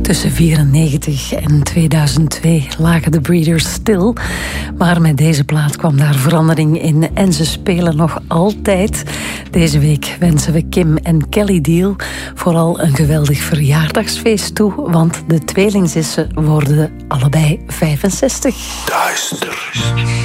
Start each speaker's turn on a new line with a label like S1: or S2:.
S1: Tussen 1994 en 2002 lagen de Breeders stil. Maar met deze plaat kwam daar verandering in. En ze spelen nog altijd. Deze week wensen we Kim en Kelly Deal vooral een geweldig verjaardagsfeest toe. Want de tweelingzussen worden allebei 65.
S2: Duister.